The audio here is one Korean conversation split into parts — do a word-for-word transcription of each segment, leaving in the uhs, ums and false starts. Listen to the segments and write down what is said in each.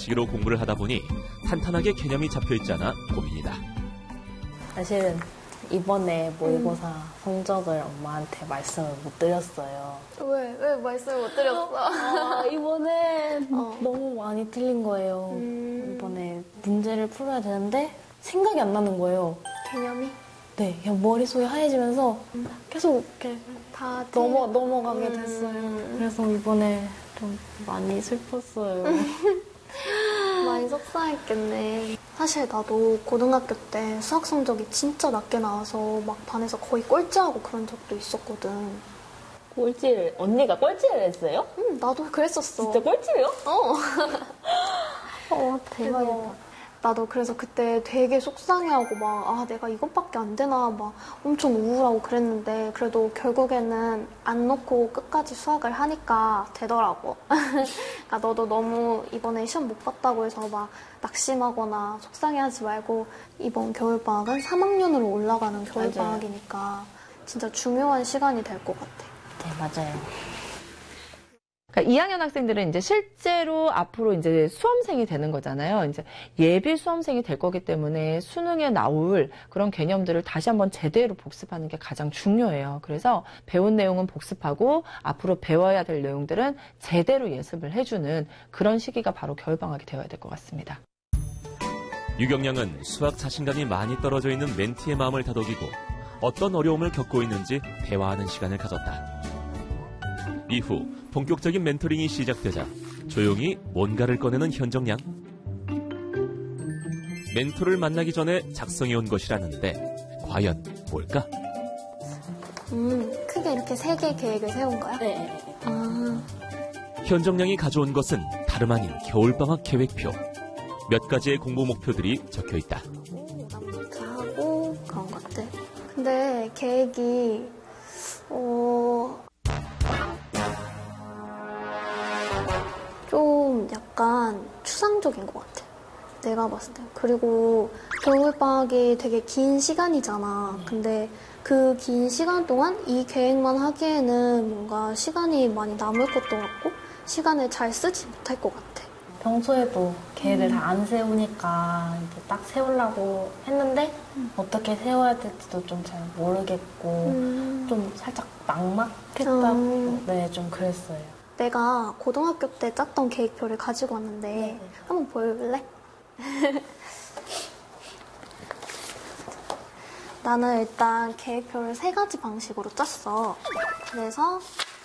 방식으로 공부를 하다 보니 탄탄하게 개념이 잡혀있지 않아 고민이다. 사실은 이번에 모의고사 음. 성적을 엄마한테 말씀을 못 드렸어요. 왜? 왜 말씀을 못 드렸어? 아, 이번에 어. 너무 많이 틀린 거예요. 음. 이번에 문제를 풀어야 되는데 생각이 안 나는 거예요. 개념이? 네, 그냥 머릿속이 하얘지면서 음. 계속 이렇게 다 넘어, 넘어가게 음. 됐어요. 그래서 이번에 좀 많이 슬펐어요. 많이 속상했겠네. 사실 나도 고등학교 때 수학 성적이 진짜 낮게 나와서 막 반에서 거의 꼴찌하고 그런 적도 있었거든. 꼴찌를, 언니가 꼴찌를 했어요? 응, 나도 그랬었어. 진짜 꼴찌요? 어. 어, 대박이다. 나도 그래서 그때 되게 속상해하고 막, 아, 내가 이것밖에 안 되나, 막 엄청 우울하고 그랬는데, 그래도 결국에는 안 놓고 끝까지 수학을 하니까 되더라고. 그러니까 너도 너무 이번에 시험 못 봤다고 해서 막 낙심하거나 속상해하지 말고, 이번 겨울방학은 삼 학년으로 올라가는 겨울방학이니까 진짜 중요한 시간이 될 것 같아. 네, 맞아요. 그러니까 이 학년 학생들은 이제 실제로 앞으로 이제 수험생이 되는 거잖아요. 이제 예비 수험생이 될 거기 때문에 수능에 나올 그런 개념들을 다시 한번 제대로 복습하는 게 가장 중요해요. 그래서 배운 내용은 복습하고 앞으로 배워야 될 내용들은 제대로 예습을 해주는 그런 시기가 바로 겨울방학이 되어야 될 것 같습니다. 유경량은 수학 자신감이 많이 떨어져 있는 멘티의 마음을 다독이고 어떤 어려움을 겪고 있는지 대화하는 시간을 가졌다. 이후 본격적인 멘토링이 시작되자 조용히 뭔가를 꺼내는 현정양. 멘토를 만나기 전에 작성해온 것이라는데 과연 뭘까? 음, 크게 이렇게 세 개의 계획을 세운 거야? 네. 아. 현정양이 가져온 것은 다름 아닌 겨울방학 계획표. 몇 가지의 공부 목표들이 적혀있다. 남기도 하고 그런 것들. 근데 계획이 어... 좀 약간 추상적인 것 같아. 내가 봤을 때. 그리고 겨울방학이 되게 긴 시간이잖아. 근데 그 긴 시간 동안 이 계획만 하기에는 뭔가 시간이 많이 남을 것도 같고 시간을 잘 쓰지 못할 것 같아. 평소에도 계획을 음. 다 안 세우니까 이제 딱 세우려고 했는데 음. 어떻게 세워야 될지도 좀 잘 모르겠고 음. 좀 살짝 막막했다고 음. 네, 좀 그랬어요. 내가 고등학교 때 짰던 계획표를 가지고 왔는데 네. 한번 보여줄래? 나는 일단 계획표를 세 가지 방식으로 짰어. 그래서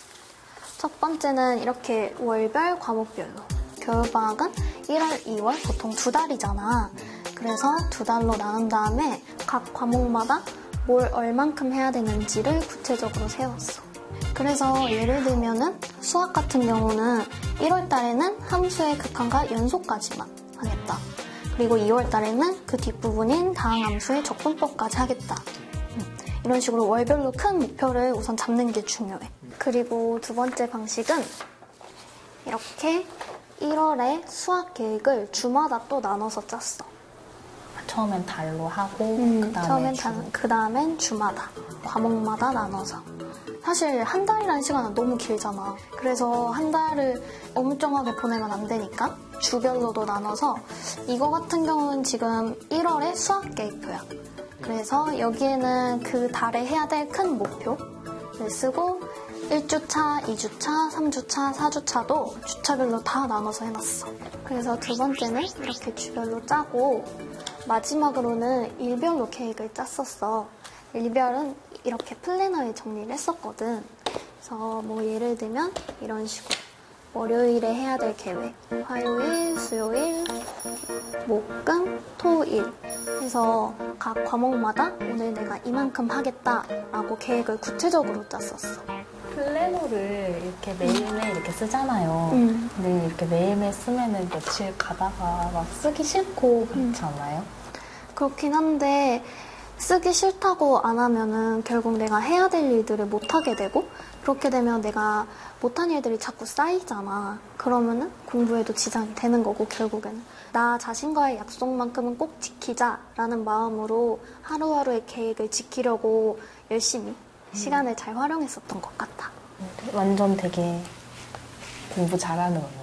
첫 번째는 이렇게 월별, 과목별로. 겨울방학은 일월, 이월 보통 두 달이잖아. 그래서 두 달로 나눈 다음에 각 과목마다 뭘 얼만큼 해야 되는지를 구체적으로 세웠어. 그래서 예를 들면은 수학 같은 경우는 일월 달에는 함수의 극한과 연속까지만 하겠다. 그리고 이월 달에는 그 뒷부분인 다항함수의 적분법까지 하겠다. 이런 식으로 월별로 큰 목표를 우선 잡는 게 중요해. 그리고 두 번째 방식은 이렇게 일월에 수학 계획을 주마다 또 나눠서 짰어. 처음엔 달로 하고 음, 그다음에 처음엔 주... 달, 그다음엔 주마다, 과목마다 나눠서. 사실 한 달이라는 시간은 너무 길잖아. 그래서 한 달을 엉뚱하게 보내면 안 되니까 주별로도 나눠서 이거 같은 경우는 지금 일월에 수학 계획표야. 그래서 여기에는 그 달에 해야 될 큰 목표를 쓰고 일 주차, 이 주차, 삼 주차, 사 주차도 주차별로 다 나눠서 해놨어. 그래서 두 번째는 이렇게 주별로 짜고 마지막으로는 일별로 계획을 짰었어. 일별은 이렇게 플래너에 정리를 했었거든. 그래서 뭐 예를 들면 이런 식으로 월요일에 해야 될 계획, 화요일, 수요일, 목, 금, 토, 일 해서 각 과목마다 오늘 내가 이만큼 하겠다라고 계획을 구체적으로 짰었어. 플래너를 이렇게 매일매일 이렇게 쓰잖아요. 음. 근데 이렇게 매일매일 쓰면은 며칠 가다가 막 쓰기 싫고 그렇지 않아요? 그렇긴 한데 쓰기 싫다고 안 하면은 결국 내가 해야 될 일들을 못 하게 되고 그렇게 되면 내가 못한 일들이 자꾸 쌓이잖아. 그러면은 공부에도 지장이 되는 거고 결국에는 나 자신과의 약속만큼은 꼭 지키자라는 마음으로 하루하루의 계획을 지키려고 열심히 시간을 잘 활용했었던 것 같아. 완전 되게 공부 잘하는 언니.